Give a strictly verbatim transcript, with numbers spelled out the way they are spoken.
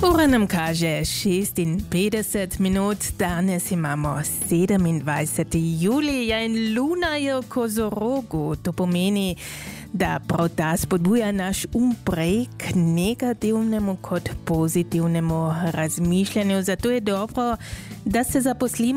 Ura nam kaže šestinpetdeset minut, danes imamo sedemindvajseti julij in luna je v kozorogu. To pomeni, da prav ta spodbuja naš um prej k negativnemu kot pozitivnemu razmišljanju. Zato je dobro, da se zaposlimo